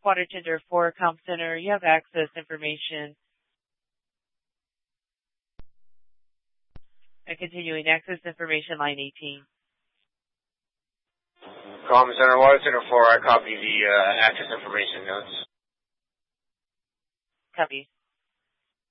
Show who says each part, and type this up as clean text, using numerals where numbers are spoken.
Speaker 1: Water Tender 4, Comm Center. You have access information. And continuing access information, line 18.
Speaker 2: Comm Center, Water Center 4, I copy the access information notes.
Speaker 1: Copy.